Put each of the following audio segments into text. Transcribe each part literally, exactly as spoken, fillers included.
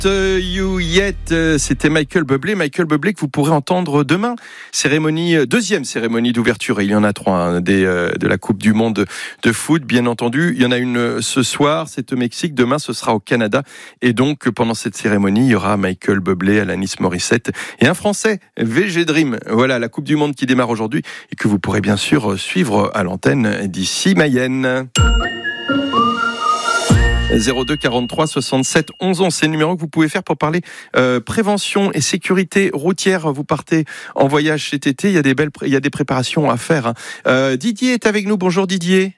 You Yet, c'était Michael Bublé. Michael Bublé que vous pourrez entendre demain. Cérémonie, deuxième cérémonie d'ouverture. Et il y en a trois hein, des, euh, de la Coupe du Monde de foot, bien entendu. Il y en a une ce soir, c'est au Mexique. Demain, ce sera au Canada. Et donc, pendant cette cérémonie, il y aura Michael Bublé, Alanis Morissette et un Français, V G Dream. Voilà, la Coupe du Monde qui démarre aujourd'hui et que vous pourrez bien sûr suivre à l'antenne d'ici Mayenne. zéro deux quarante-trois soixante-sept onze onze, c'est le numéro que vous pouvez faire pour parler euh, prévention et sécurité routière. Vous partez en voyage cet été, il y a des belles, il y a des préparations à faire. Hein. Euh, Didier est avec nous. Bonjour Didier.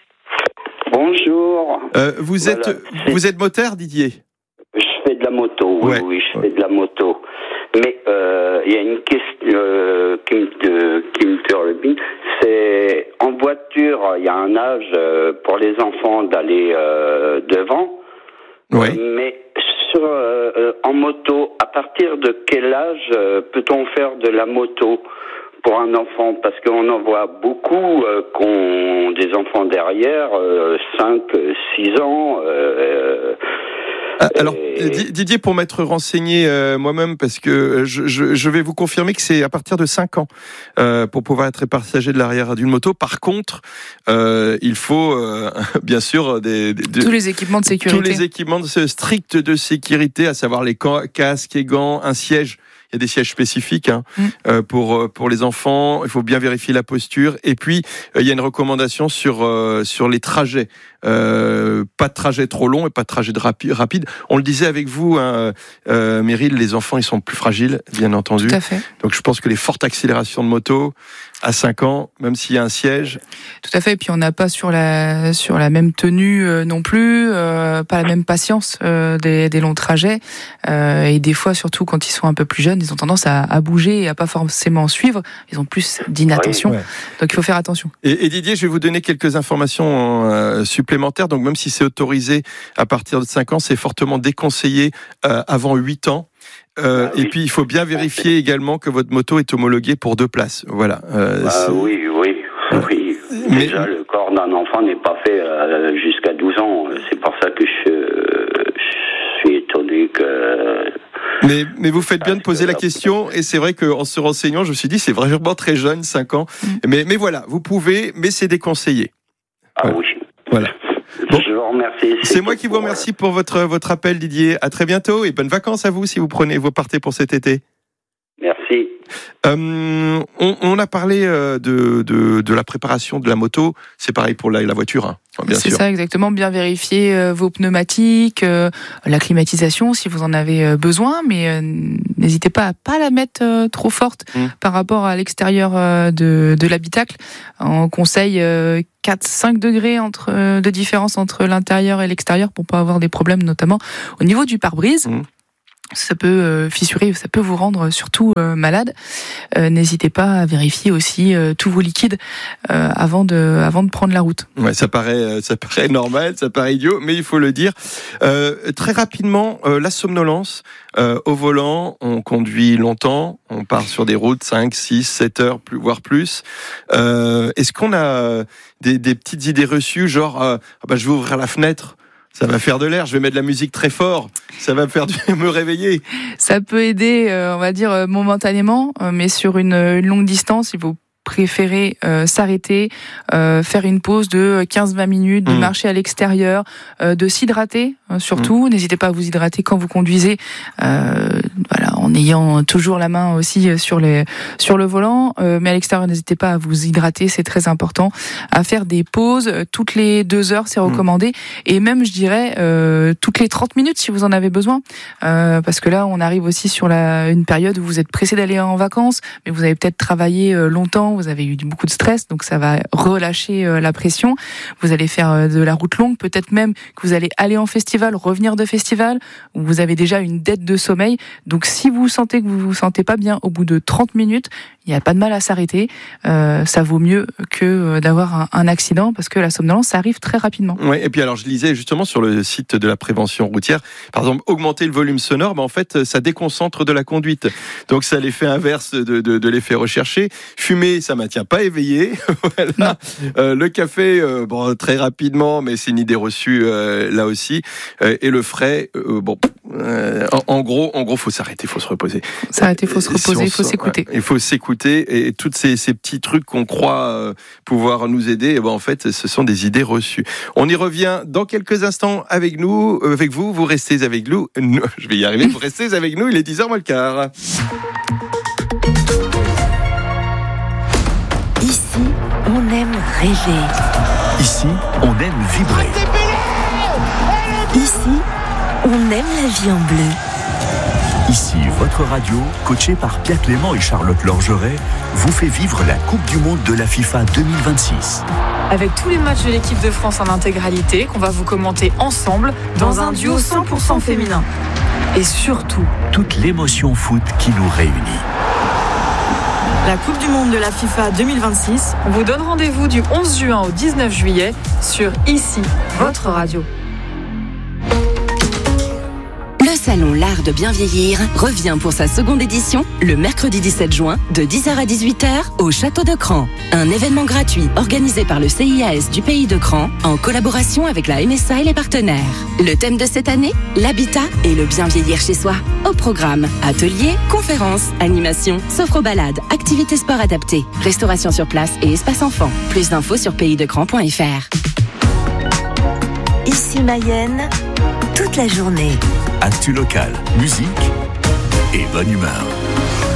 Bonjour. Euh, vous voilà. êtes, vous êtes moteur Didier? Je fais de la moto. Oui, ouais. oui, je ouais. fais de la moto. Mais il euh, y a une question euh, qui me euh, qui me turbine. C'est en voiture, il y a un âge euh, pour les enfants d'aller euh, devant. Oui. Euh, mais sur euh, en moto, à partir de quel âge euh, peut-on faire de la moto pour un enfant? Parce qu'on en voit beaucoup euh, qui ont des enfants derrière, euh, cinq, six ans. Euh, Alors Didier, pour m'être renseigné euh, moi-même, parce que je, je, je vais vous confirmer que c'est à partir de cinq ans euh, pour pouvoir être passager de l'arrière d'une moto. Par contre, euh, il faut euh, bien sûr des, des, tous les équipements de sécurité. Tous les équipements de, stricts de sécurité, à savoir les casques et gants, un siège. Il y a des sièges spécifiques hein, mmh. euh, pour pour les enfants. Il faut bien vérifier la posture. Et puis euh, il y a une recommandation sur euh, sur les trajets. Euh, pas de trajet trop long et pas de trajet de rapi- rapide. On le disait avec vous, hein, euh, Meryl, les enfants ils sont plus fragiles, bien entendu. Tout à fait. Donc je pense que les fortes accélérations de moto à cinq ans, même s'il y a un siège. Tout à fait. Et puis on n'a pas sur la sur la même tenue euh, non plus, euh, pas la même patience euh, des, des longs trajets. Euh, et des fois, surtout quand ils sont un peu plus jeunes, ils ont tendance à, à bouger et à pas forcément suivre. Ils ont plus d'inattention. Oui, ouais. Donc il faut faire attention. Et, et Didier, je vais vous donner quelques informations euh, supplémentaires. Donc même si c'est autorisé à partir de cinq ans, c'est fortement déconseillé euh, avant huit ans. Euh, ah, oui. Et puis il faut bien vérifier également que votre moto est homologuée pour deux places. Voilà. Euh, ah, oui, oui, voilà. oui. Mais... Déjà, le corps d'un enfant n'est pas fait euh, jusqu'à douze ans. C'est pour ça que je, euh, je suis étonné que... Mais, mais vous faites bien de poser la question, et c'est vrai qu'en se renseignant, je me suis dit, c'est vraiment très jeune, cinq ans. Mm. Mais, mais voilà, vous pouvez, mais c'est déconseillé. Ah voilà. oui. Voilà. Bon. Je vous remercie. C'est, c'est moi qui vous remercie pour votre, votre appel, Didier. À très bientôt et bonnes vacances à vous si vous prenez, vous partez pour cet été. Merci. Euh, on, on a parlé euh, de, de, de la préparation de la moto. C'est pareil pour la, la voiture, hein, bien c'est sûr. ça, exactement. Bien vérifier euh, vos pneumatiques, euh, la climatisation si vous en avez euh, besoin, mais euh, n'hésitez pas à pas la mettre euh, trop forte mmh. par rapport à l'extérieur euh, de, de l'habitacle. On conseille euh, quatre à cinq degrés entre, euh, de différence entre l'intérieur et l'extérieur pour pas avoir des problèmes, notamment au niveau du pare-brise. Mmh. Ça peut euh, fissurer, ça peut vous rendre surtout euh, malade. Euh, n'hésitez pas à vérifier aussi euh, tous vos liquides euh, avant de avant de prendre la route. Ouais, ça paraît ça paraît normal, ça paraît idiot, mais il faut le dire. Euh, très rapidement, euh, la somnolence euh, au volant, on conduit longtemps, on part sur des routes cinq, six, sept heures, plus, voire plus. Euh, est-ce qu'on a des, des petites idées reçues, genre euh, ah bah, je vais ouvrir la fenêtre? Ça va faire de l'air, je vais mettre de la musique très fort, ça va me faire du... me réveiller. Ça peut aider, euh, on va dire, euh, momentanément, euh, mais sur une, une longue distance, il faut préférer euh, s'arrêter, euh, faire une pause de quinze à vingt minutes, de mmh. marcher à l'extérieur, euh, de s'hydrater euh, surtout. Mmh. N'hésitez pas à vous hydrater quand vous conduisez, euh, voilà, en ayant toujours la main aussi sur, les, sur le volant. Euh, mais à l'extérieur, n'hésitez pas à vous hydrater, c'est très important. À faire des pauses toutes les deux heures, c'est recommandé. Mmh. Et même, je dirais, euh, toutes les trente minutes si vous en avez besoin. Euh, parce que là, on arrive aussi sur la, une période où vous êtes pressé d'aller en vacances, mais vous avez peut-être travaillé euh, longtemps, vous avez eu beaucoup de stress, donc ça va relâcher euh, la pression. Vous allez faire euh, de la route longue, peut-être même que vous allez aller en festival, revenir de festival, où vous avez déjà une dette de sommeil. Donc Donc si vous sentez que vous vous sentez pas bien au bout de trente minutes, il n'y a pas de mal à s'arrêter. Euh, ça vaut mieux que d'avoir un, un accident parce que la somnolence, ça arrive très rapidement. Ouais, et puis alors je lisais justement sur le site de la prévention routière, par exemple, augmenter le volume sonore, ben en fait, ça déconcentre de la conduite. Donc ça a l'effet inverse de, de, de l'effet recherché. Fumer, ça maintient pas éveillé. Voilà. Euh, le café, euh, bon, très rapidement, mais c'est une idée reçue euh, là aussi. Euh, et le frais, euh, bon, euh, en, en gros, en gros, faut s'arrêter, faut se reposer. S'arrêter, faut se reposer, si faut s'écouter. Il faut s'écouter et, et tous ces, ces petits trucs qu'on croit euh, pouvoir nous aider, et ben en fait, ce sont des idées reçues. On y revient dans quelques instants avec nous, euh, avec vous. Vous restez avec nous. nous je vais y arriver. Vous restez avec nous. Il est dix heures moins le quart. Ici, on aime rêver. Ici, on aime vibrer. Ici, on aime la vie en bleu. Ici, votre radio, coachée par Pierre Clément et Charlotte Lorgeret, vous fait vivre la Coupe du Monde de la FIFA deux mille vingt-six. Avec tous les matchs de l'équipe de France en intégralité, qu'on va vous commenter ensemble dans un duo cent pour cent féminin. Et surtout, toute l'émotion foot qui nous réunit. La Coupe du Monde de la FIFA deux mille vingt-six, on vous donne rendez-vous du onze juin au dix-neuf juillet sur Ici, votre radio. Le salon L'Art de bien vieillir revient pour sa seconde édition le mercredi dix-sept juin de dix heures à dix-huit heures au Château de Cran. Un événement gratuit organisé par le C I A S du pays de Cran en collaboration avec la M S A et les partenaires. Le thème de cette année, l'habitat et le bien vieillir chez soi. Au programme, ateliers, conférences, animations, sophro-balades, activités sport adaptées, restauration sur place et espace enfant. Plus d'infos sur pays de cran point f r. Ici Mayenne, toute la journée. Actu local, musique et bonne humeur.